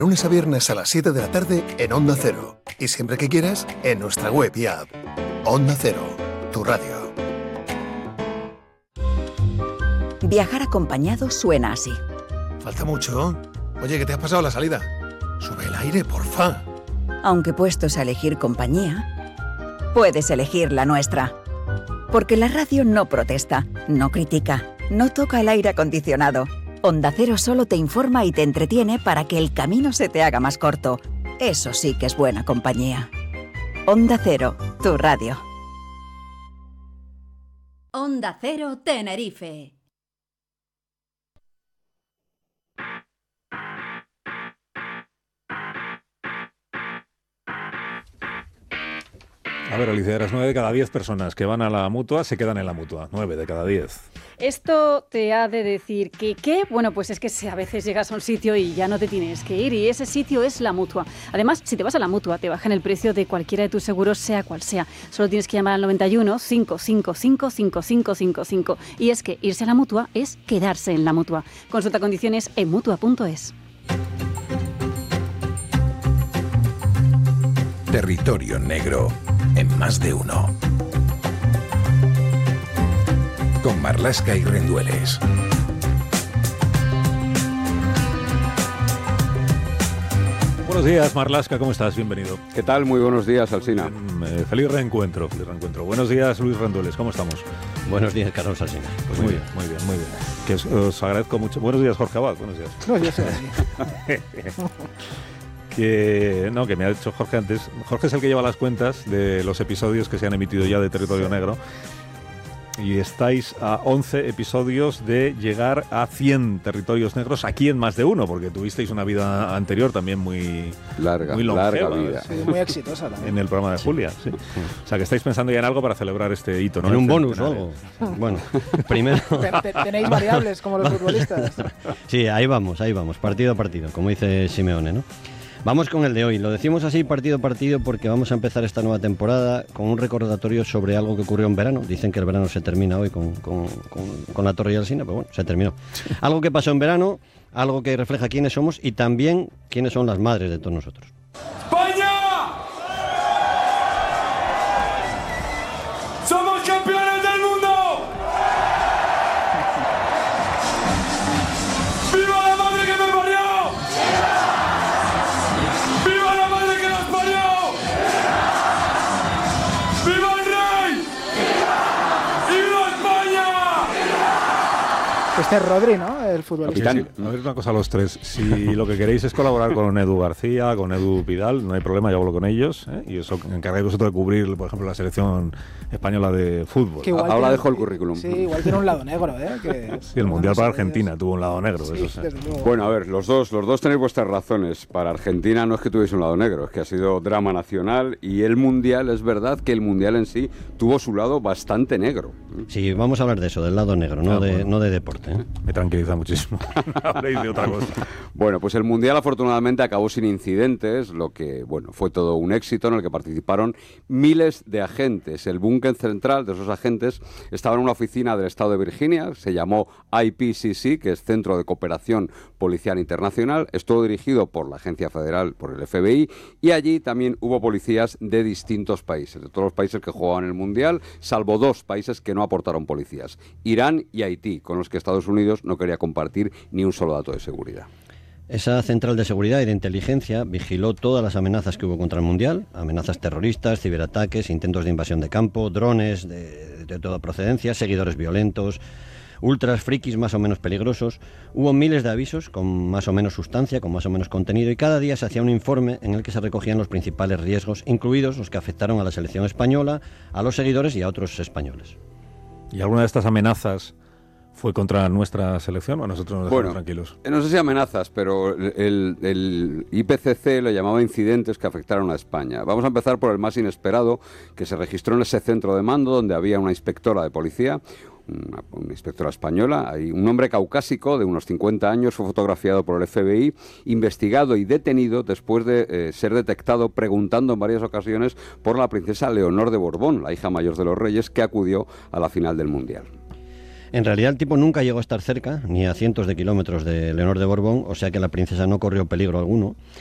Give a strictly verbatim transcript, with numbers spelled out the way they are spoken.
Lunes a viernes a las siete de la tarde en Onda Cero. Y siempre que quieras, en nuestra web y app. Onda Cero, tu radio. Viajar acompañado suena así. Falta mucho. Oye, ¿qué te has pasado la salida? Sube el aire, porfa. Aunque puestos a elegir compañía, puedes elegir la nuestra. Porque la radio no protesta, no critica, no toca el aire acondicionado. Onda Cero solo te informa y te entretiene para que el camino se te haga más corto. Eso sí que es buena compañía. Onda Cero, tu radio. Onda Cero Tenerife. A ver, Alicia, eras nueve de cada diez personas que van a la Mutua se quedan en la Mutua. Nueve de cada diez. Esto te ha de decir que, ¿qué? Bueno, pues es que a veces llegas a un sitio y ya no te tienes que ir, y ese sitio es la Mutua. Además, si te vas a la Mutua, te bajan el precio de cualquiera de tus seguros, sea cual sea. Solo tienes que llamar al noventa y uno, cinco cinco cinco, cinco cinco cinco cinco. Y es que irse a la Mutua es quedarse en la Mutua. Consulta condiciones en mutua punto es. Territorio negro en Más de Uno. Con Marlaska y Rendueles. Buenos días, Marlaska, ¿cómo estás? Bienvenido. ¿Qué tal? Muy buenos días, Alsina. Eh, feliz reencuentro, feliz reencuentro. Buenos días, Luis Rendueles, ¿cómo estamos? Buenos días, Carlos Alsina. Pues muy, muy bien, muy bien, muy bien. Que os, os agradezco mucho. Buenos días, Jorge Abad, buenos días. No, yo soy así. Que, no, que me ha dicho Jorge antes. Jorge es el que lleva las cuentas de los episodios que se han emitido ya de Territorio Negro. Y estáis a once episodios de llegar a cien territorios negros aquí en Más de Uno, porque tuvisteis una vida anterior también muy larga, muy longeva, larga vida. Sí, muy exitosa también. En el programa de sí. Julia, sí. O sea, que estáis pensando ya en algo para celebrar este hito, ¿no? En un este bonus o algo. Bueno, primero... Tenéis variables como los futbolistas. Sí, ahí vamos, ahí vamos, partido a partido, como dice Simeone, ¿no? Vamos con el de hoy. Lo decimos así partido a partido porque vamos a empezar esta nueva temporada con un recordatorio sobre algo que ocurrió en verano. Dicen que el verano se termina hoy con, con, con, con la Torre y Alsina, pero bueno, se terminó. Algo que pasó en verano, algo que refleja quiénes somos y también quiénes son las madres de todos nosotros. ¡España! ¡Somos campeones del mundo! ¡Viva la madre que me parió! ¡Viva la madre que nos parió! ¡Viva el rey! ¡Viva España! Este es Rodri, ¿no? El futbolista. Sí, sí. A ver una cosa a los tres. Si lo que queréis es colaborar con Edu García, con Edu Pidal, no hay problema, yo hablo con ellos, ¿eh? Y os encargáis vosotros de cubrir, por ejemplo, la selección española de fútbol. Ahora tiene, dejo el currículum. Sí, igual tiene un lado negro, ¿eh? Que, sí, el Mundial para Argentina tuvo un lado negro. Sí, eso desde luego. Bueno, a ver, los dos, los dos tenéis vuestras razones. Para Argentina no es que tuviese un lado negro, es que ha sido drama nacional, y el Mundial, es verdad que el Mundial en sí tuvo su lado bastante negro. Sí, vamos a hablar de eso, del lado negro, no, ah, de, bueno. no de deporte, ¿eh? Me tranquiliza muchísimo. Habléis de otra cosa. Bueno, pues el Mundial afortunadamente acabó sin incidentes, lo que, bueno, fue todo un éxito en el que participaron miles de agentes. El búnker central de esos agentes estaba en una oficina del estado de Virginia, se llamó I P C C, que es Centro de Cooperación Policial Internacional, estuvo dirigido por la Agencia Federal, por el F B I, y allí también hubo policías de distintos países, de todos los países que jugaban el Mundial, salvo dos países que no aportaron policías, Irán y Haití, con los que Estados Unidos no quería compartir ni un solo dato de seguridad. Esa central de seguridad y de inteligencia vigiló todas las amenazas que hubo contra el Mundial, amenazas terroristas, ciberataques, intentos de invasión de campo, drones de, de toda procedencia, seguidores violentos, ultras frikis más o menos peligrosos. Hubo miles de avisos con más o menos sustancia, con más o menos contenido, y cada día se hacía un informe en el que se recogían los principales riesgos, incluidos los que afectaron a la selección española, a los seguidores y a otros españoles. ¿Y alguna de estas amenazas fue contra nuestra selección o nosotros nos dejamos bueno, tranquilos? No sé si amenazas, pero el, el I P C C lo llamaba incidentes que afectaron a España. Vamos a empezar por el más inesperado, que se registró en ese centro de mando donde había una inspectora de policía, una, una inspectora española. Hay un hombre caucásico de unos cincuenta años, fue fotografiado por el F B I, investigado y detenido después de eh, ser detectado preguntando en varias ocasiones por la princesa Leonor de Borbón, la hija mayor de los reyes, que acudió a la final del Mundial. En realidad el tipo nunca llegó a estar cerca, ni a cientos de kilómetros de Leonor de Borbón, o sea que la princesa no corrió peligro alguno.